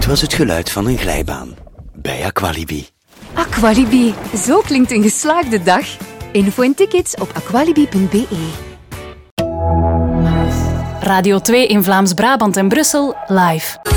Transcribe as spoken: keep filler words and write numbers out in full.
was het geluid van een glijbaan bij Aqualibi. Aqualibi, zo klinkt een geslaagde dag. Info en tickets op aqualibi punt b e. Radio twee in Vlaams-Brabant en Brussel live.